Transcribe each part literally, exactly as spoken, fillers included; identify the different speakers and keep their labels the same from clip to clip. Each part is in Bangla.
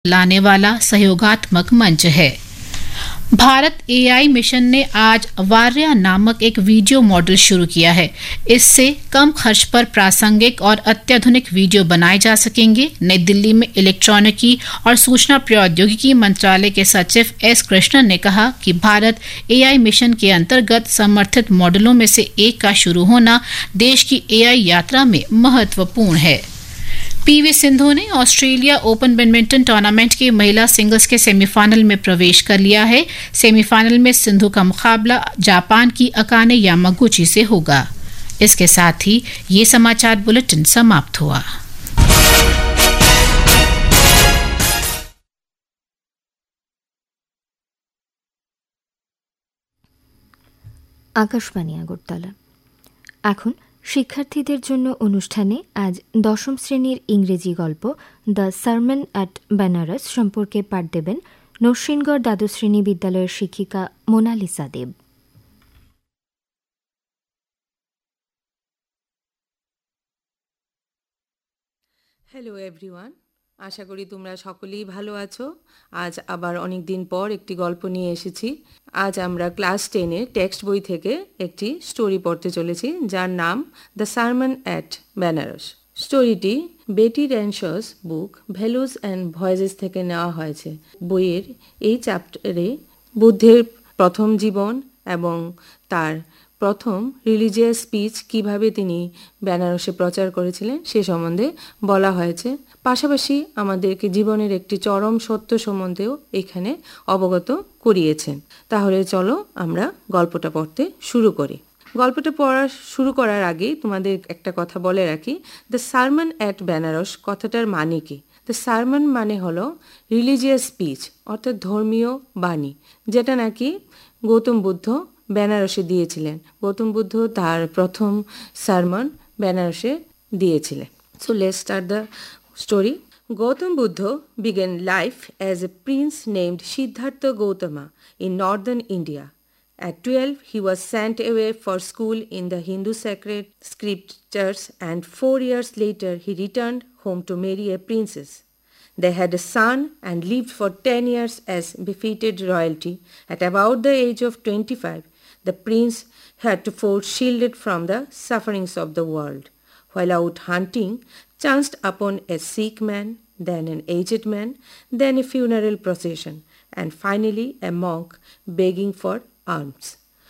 Speaker 1: लाने वाला सहयोगात्मक मंच है। भारत एआई मिशन ने आज वार्या नामक एक वीडियो मॉडल शुरू किया है। इससे कम खर्च पर प्रासंगिक और अत्याधुनिक वीडियो बनाए जा सकेंगे। नई दिल्ली में इलेक्ट्रॉनिकी और सूचना प्रौद्योगिकी मंत्रालय के सचिव एस कृष्णन ने कहा कि भारत एआई मिशन के अंतर्गत समर्थित मॉडलों में से एक का शुरू होना देश की एआई यात्रा में महत्वपूर्ण है। पीवी सिंधु ने ऑस्ट्रेलिया ओपन बैडमिंटन टूर्नामेंट के महिला सिंगल्स के सेमीफाइनल में प्रवेश कर लिया है। सेमीफाइनल में सिंधु का मुकाबला जापान की अकाने यामागुची से होगा। इसके साथ ही ये समाचार बुलेटिन समाप्त हुआ।
Speaker 2: আকাশবাণী আগরতলা। এখন শিক্ষার্থীদের জন্য অনুষ্ঠানে আজ দশম শ্রেণীর ইংরেজি গল্প দ্য সারমন অ্যাট বেনারস সম্পর্কে পাঠ দেবেন নরসিংগড় দ্বাদশ শ্রেণী বিদ্যালয়ের শিক্ষিকা মোনালিসা দেব।
Speaker 3: হ্যালো এভরিওয়ান, আশা করি তোমরা সকলেই ভালো আছো। আজ আবার অনেক দিন পর একটি গল্প নিয়ে এসেছি। আজ আমরা ক্লাস টেনের টেক্সট বই থেকে একটি স্টোরি পড়তে চলেছি, যার নাম the সারমন at Benaras. স্টোরিটি Beti র্যানশস book values and voices থেকে নেওয়া হয়েছে। বইয়ের এই চ্যাপ্টারে বুদ্ধের প্রথম জীবন এবং তার প্রথম রিলিজিয়াস স্পিচ কিভাবে তিনি বেনারসে প্রচার করেছিলেন সে সম্বন্ধে বলা হয়েছে। পাশাপাশি আমাদেরকে জীবনের একটি চরম সত্য সম্বন্ধেও এখানে অবগত করিয়েছেন। তাহলে চলো আমরা গল্পটা পড়তে শুরু করি। গল্পটা পড়া শুরু করার আগে তোমাদের একটা কথা বলে রাখি। দ্য সারমন অ্যাট বেনারস কথাটার মানে কি? দ্য সারমন মানে হলো রিলিজিয়াস স্পিচ, অর্থাৎ ধর্মীয় বাণী, যেটা নাকি গৌতম বুদ্ধ বেনারসে দিয়েছিলেন। গৌতম বুদ্ধ তার প্রথম সারমন বেনারসে দিয়েছিলেন। So let's start the story. Gautam Buddha began life as a prince named Siddhartha Gautama in northern India. At twelve, he was sent away for school in the Hindu sacred scriptures, and four years later he returned home to marry a princess. They had a son and lived for ten years as befitted royalty. At about the age of twenty-five, the prince had to fall shielded from the sufferings of the world. While out hunting, chanced upon a sick man, then an aged man, then a funeral procession, and finally a monk begging for alms.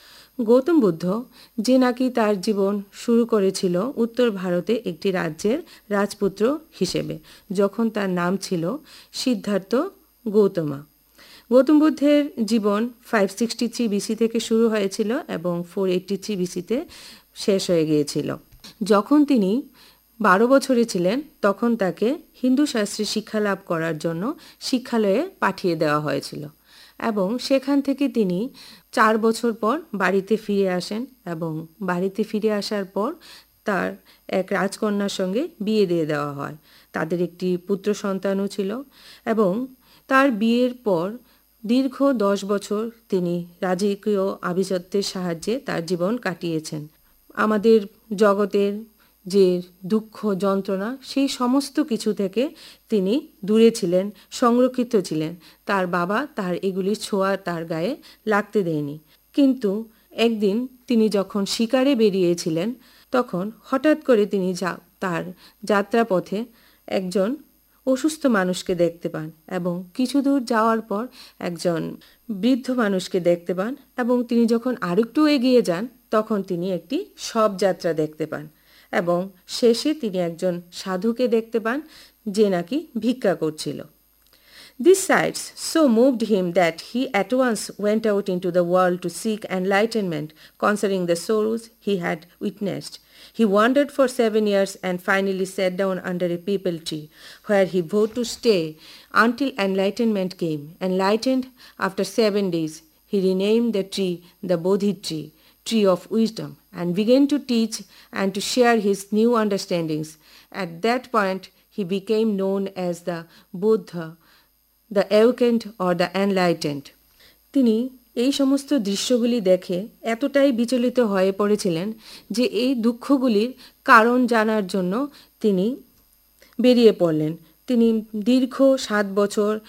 Speaker 3: Gautam Buddha, যে নাকি তার জীবন শুরু করেছিল উত্তর ভারতে একটি রাজ্যের রাজপুত্র হিসেবে, যখন তার নাম ছিল সিদ্ধার্থ গৌতমা। গৌতম বুদ্ধের জীবন ফাইভ সিক্সটি থ্রি বিসি থেকে শুরু হয়েছিল এবং ফোর এইটটি থ্রি বিসিতে শেষ হয়ে গিয়েছিল। যখন তিনি বারো বছরে ছিলেন তখন তাকে হিন্দু শাস্ত্রে শিক্ষা লাভ করার জন্য শিক্ষালয়ে পাঠিয়ে দেওয়া হয়েছিল এবং সেখান থেকে তিনি চার বছর পর বাড়িতে ফিরে আসেন এবং বাড়িতে ফিরে আসার পর তার এক রাজকন্যার সঙ্গে বিয়ে দিয়ে দেওয়া হয়। তাদের একটি পুত্র সন্তানও ছিল এবং তার বিয়ের পর দীর্ঘ দশ বছর তিনি রাজকীয় আভিজাত্যের সাহায্যে তার জীবন কাটিয়েছেন। আমাদের জগতের যে দুঃখ যন্ত্রণা সেই সমস্ত কিছু থেকে তিনি দূরে ছিলেন, সংরক্ষিত ছিলেন। তার বাবা তার এগুলির ছোঁয়া তার গায়ে লাগতে দেয়নি। কিন্তু একদিন তিনি যখন শিকারে বেরিয়েছিলেন তখন হঠাৎ করে তিনি যা তার যাত্রাপথে একজন অসুস্থ মানুষকে দেখতে পান এবং কিছু দূর যাওয়ার পর একজন বৃদ্ধ মানুষকে দেখতে পান এবং তিনি যখন আরেকটু এগিয়ে যান তখন তিনি একটি শবযাত্রা দেখতে পান এবং শেষে তিনি একজন সাধুকে দেখতে পান যে নাকি ভিক্ষা করছিল। These sights so moved him that he at once went out into the world to seek enlightenment concerning the sorrows he had witnessed. He wandered for seven years and finally sat down under a peepal tree, where he vowed to stay until enlightenment came. Enlightened after seven days, he renamed the tree the Bodhi tree, tree of wisdom, and began to teach and to share his new understandings. At that point, he became known as the Buddha, the awakened or the enlightened. তিনি এই সমস্ত দৃশ্যগুলি দেখে এতটাই বিচলিত হয়ে পড়েছিলেন যে এই দুঃখগুলির কারণ জানার জন্য তিনি বেরিয়ে পড়লেন। তিনি দীর্ঘ সাত বছর